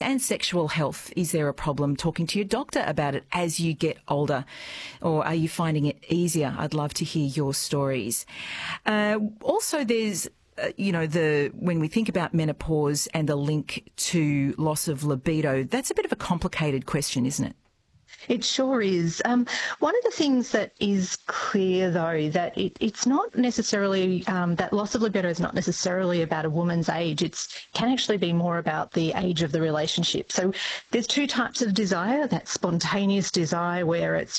and sexual health? Is there a problem talking to your doctor about it as you get older? Or are you finding it easier? I'd love to hear your stories. Also, there's when we think about menopause and the link to loss of libido, that's a bit of a complicated question, isn't it? It sure is. One of the things that is clear, though, that it's not necessarily, that loss of libido is not necessarily about a woman's age. It can actually be more about the age of the relationship. So there's two types of desire: that spontaneous desire where it's,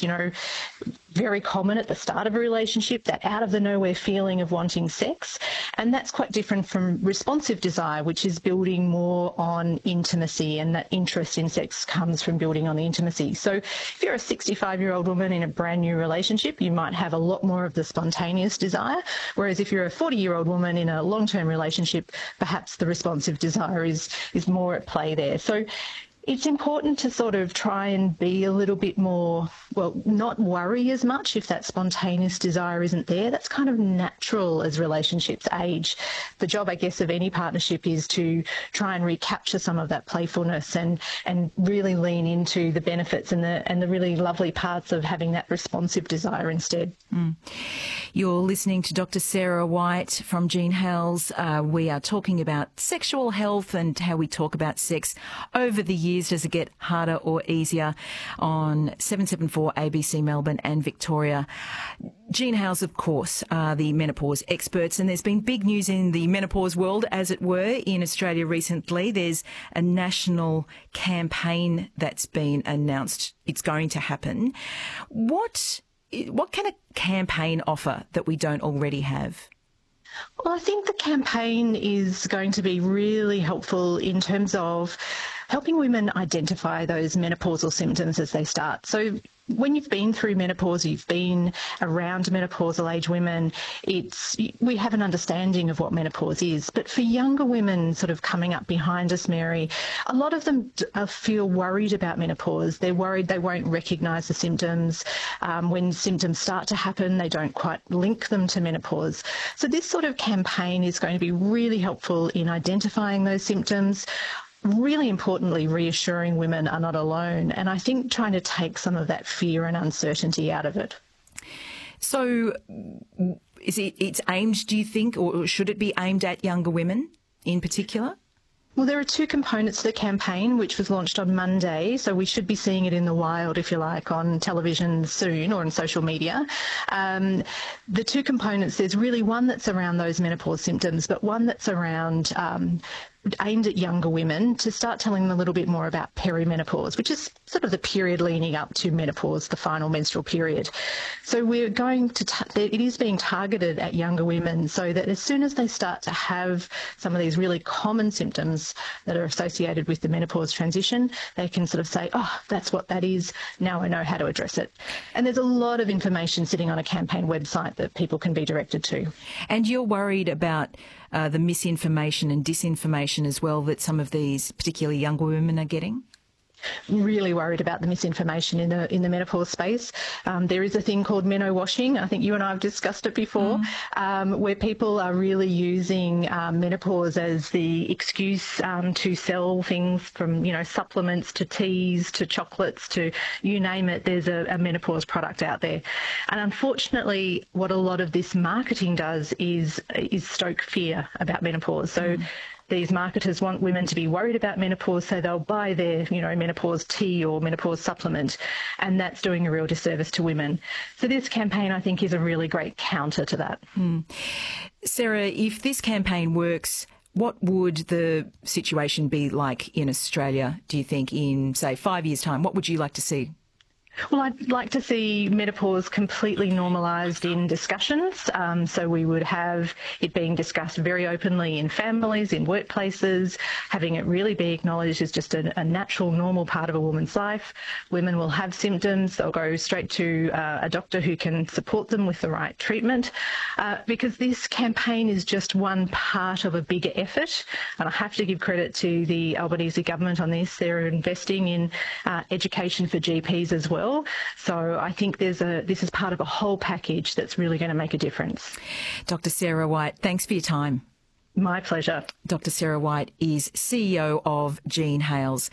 very common at the start of a relationship, that out of the nowhere feeling of wanting sex. And that's quite different from responsive desire, which is building more on intimacy, and that interest in sex comes from building on the intimacy. So if you're a 65-year-old woman in a brand new relationship, you might have a lot more of the spontaneous desire, whereas if you're a 40-year-old woman in a long-term relationship, perhaps the responsive desire is more at play there. So it's important to sort of try and be a little bit more, not worry as much if that spontaneous desire isn't there. That's kind of natural as relationships age. The job, I guess, of any partnership is to try and recapture some of that playfulness and really lean into the benefits and the really lovely parts of having that responsive desire instead. You're listening to Dr. Sarah White from Jean Hales. We are talking about sexual health and how we talk about sex over the years. Does it get harder or easier? On 774 ABC Melbourne and Victoria. Jean Hales, of course, are the menopause experts, and there's been big news in the menopause world, as it were, in Australia recently. There's a national campaign that's been announced. It's going to happen. What can a campaign offer that we don't already have? Well, I think the campaign is going to be really helpful in terms of helping women identify those menopausal symptoms as they start. So when you've been through menopause, you've been around menopausal age women, we have an understanding of what menopause is. But for younger women sort of coming up behind us, Mary, a lot of them feel worried about menopause. They're worried they won't recognise the symptoms. When symptoms start to happen, they don't quite link them to menopause. So this sort of campaign is going to be really helpful in identifying those symptoms. Really importantly, reassuring women are not alone, and I think trying to take some of that fear and uncertainty out of it. So it's aimed, do you think, or should it be aimed at younger women in particular? Well, there are two components to the campaign, which was launched on Monday, so we should be seeing it in the wild, if you like, on television soon or on social media. The two components, there's really one that's around those menopause symptoms, but one that's around aimed at younger women to start telling them a little bit more about perimenopause, which is sort of the period leading up to menopause, the final menstrual period. So we're going to, it is being targeted at younger women so that as soon as they start to have some of these really common symptoms that are associated with the menopause transition, they can sort of say, oh, that's what that is. Now I know how to address it. And there's a lot of information sitting on a campaign website that people can be directed to. And you're worried about the misinformation and disinformation as well that some of these particularly younger women are getting? Really worried about the misinformation in the menopause space. There is a thing called menowashing. I think you and I have discussed it before, where people are really using menopause as the excuse to sell things from, supplements to teas to chocolates to you name it. There's a menopause product out there. And unfortunately, what a lot of this marketing does is stoke fear about menopause. So these marketers want women to be worried about menopause, so they'll buy their, menopause tea or menopause supplement, and that's doing a real disservice to women. So this campaign, I think, is a really great counter to that. Sarah, if this campaign works, what would the situation be like in Australia, do you think, in, say, 5 years' time? What would you like to see? Well, I'd like to see menopause completely normalised in discussions. So we would have it being discussed very openly in families, in workplaces, having it really be acknowledged as just a natural, normal part of a woman's life. Women will have symptoms. They'll go straight to a doctor who can support them with the right treatment, because this campaign is just one part of a bigger effort. And I have to give credit to the Albanese government on this. They're investing in education for GPs as well. So I think this is part of a whole package that's really going to make a difference. Dr. Sarah White, thanks for your time. My pleasure. Dr. Sarah White is CEO of Jean Hales.